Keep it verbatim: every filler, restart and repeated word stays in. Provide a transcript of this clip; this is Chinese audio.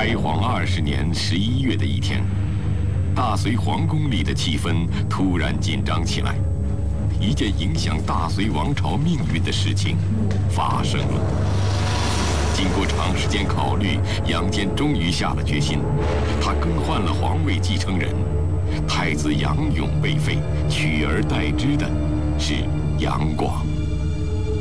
开皇二十年十一月的一天，大隋皇宫里的气氛突然紧张起来。一件影响大隋王朝命运的事情发生了。经过长时间考虑，杨坚终于下了决心，他更换了皇位继承人，太子杨勇被废，取而代之的是杨广。